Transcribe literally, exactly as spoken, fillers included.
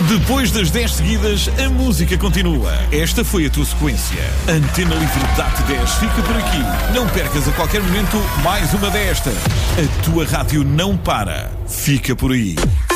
Depois das dez seguidas, a música continua. Esta foi a tua sequência. Antena Livre Date dez fica por aqui. Não percas a qualquer momento mais uma desta. A tua rádio não para. Fica por aí.